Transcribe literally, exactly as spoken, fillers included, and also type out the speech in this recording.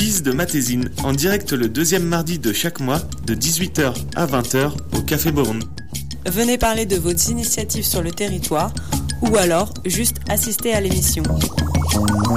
Bise de Matésine, en direct le deuxième mardi de chaque mois, de dix-huit heures à vingt heures, au Café Born. Venez parler de vos initiatives sur le territoire, ou alors juste assister à l'émission.